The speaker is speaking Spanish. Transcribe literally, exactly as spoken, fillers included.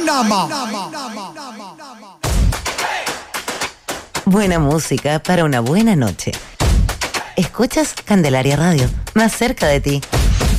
Buena música para una buena noche. Escuchas Candelaria Radio, más cerca de ti.